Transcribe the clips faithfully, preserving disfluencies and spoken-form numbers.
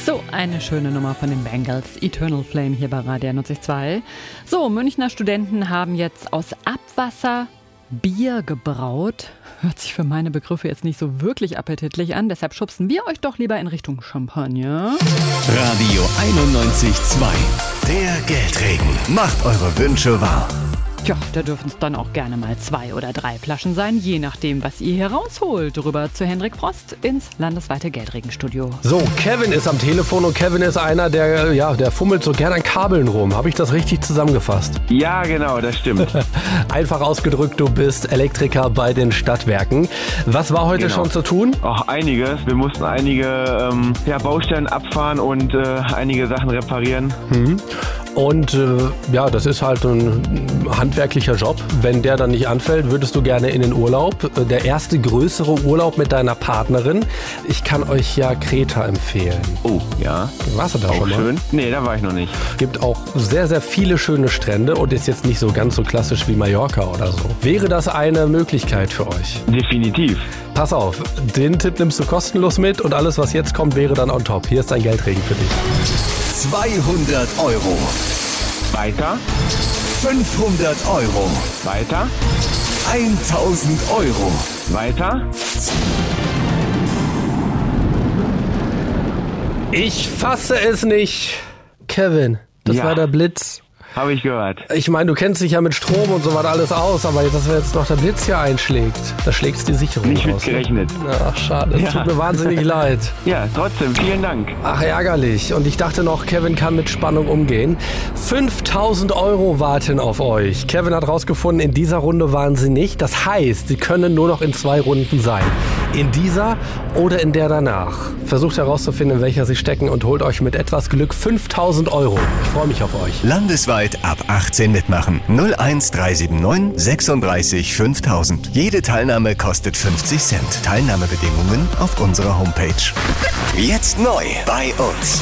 So, eine schöne Nummer von den Bengals. Eternal Flame hier bei Radio einundneunzig Komma zwei. So, Münchner Studenten haben jetzt aus Abwasser Bier gebraut. Hört sich für meine Begriffe jetzt nicht so wirklich appetitlich an. Deshalb schubsen wir euch doch lieber in Richtung Champagner. Radio einundneunzig Komma zwei. Der Geldregen. Macht eure Wünsche wahr. Tja, da dürfen es dann auch gerne mal zwei oder drei Flaschen sein, je nachdem, was ihr hier rausholt. Rüber zu Hendrik Frost ins landesweite Geldregenstudio. So, Kevin ist am Telefon und Kevin ist einer, der, ja, der fummelt so gerne an Kabeln rum. Habe ich das richtig zusammengefasst? Ja, genau, das stimmt. Einfach ausgedrückt, du bist Elektriker bei den Stadtwerken. Was war heute genau. schon zu tun? Ach, einiges. Wir mussten einige ähm, ja, Baustellen abfahren und äh, einige Sachen reparieren. Mhm. Und äh, ja, das ist halt ein handwerklicher Job. Wenn der dann nicht anfällt, würdest du gerne in den Urlaub. Der erste größere Urlaub mit deiner Partnerin. Ich kann euch ja Kreta empfehlen. Oh, ja. Warst du da auch schon mal? Schön? Nee, da war ich noch nicht. Gibt auch sehr, sehr viele schöne Strände und ist jetzt nicht so ganz so klassisch wie Mallorca oder so. Wäre das eine Möglichkeit für euch? Definitiv. Pass auf, den Tipp nimmst du kostenlos mit und alles, was jetzt kommt, wäre dann on top. Hier ist dein Geldregen für dich. zweihundert Euro. Weiter. fünfhundert Euro. Weiter. tausend Euro. Weiter. Ich fasse es nicht. Kevin, das ja. war der Blitz. Habe ich gehört. Ich meine, du kennst dich ja mit Strom und so was alles aus, aber dass jetzt noch der Blitz hier einschlägt, da schlägt's die Sicherung Nicht raus. mit gerechnet. Ach, schade. Es ja. tut mir wahnsinnig leid. Ja, trotzdem, vielen Dank. Ach, ärgerlich. Und ich dachte noch, Kevin kann mit Spannung umgehen. fünftausend Euro warten auf euch. Kevin hat rausgefunden, in dieser Runde waren sie nicht. Das heißt, sie können nur noch in zwei Runden sein. In dieser oder in der danach. Versucht herauszufinden, in welcher sie stecken und holt euch mit etwas Glück fünftausend Euro. Ich freue mich auf euch. Landesweit ab achtzehn mitmachen. null eins drei sieben neun sechsunddreißig fünftausend. Jede Teilnahme kostet fünfzig Cent. Teilnahmebedingungen auf unserer Homepage. Jetzt neu bei uns.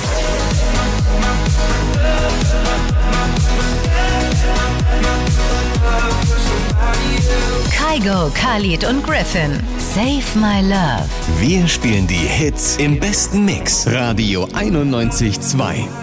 Kygo, Khalid und Griffin. Save My Love. Wir spielen die Hits im besten Mix. Radio einundneunzig Komma zwei.